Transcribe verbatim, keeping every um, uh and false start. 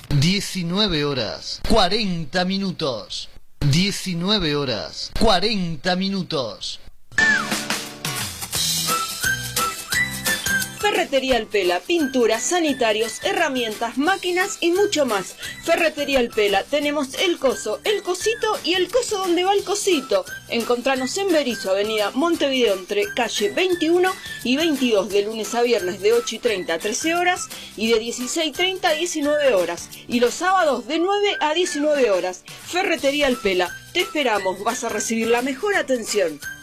diecinueve horas, cuarenta minutos. diecinueve horas, cuarenta minutos. Ferretería Alpela, pinturas, sanitarios, herramientas, máquinas y mucho más. Ferretería Alpela, tenemos el coso, el cosito y el coso donde va el cosito. Encontranos en Berisso, avenida Montevideo, entre calle veintiuno y veintidós, de lunes a viernes de ocho y treinta a trece horas y de dieciséis y treinta a diecinueve horas. Y los sábados de nueve a diecinueve horas. Ferretería Alpela, te esperamos, vas a recibir la mejor atención.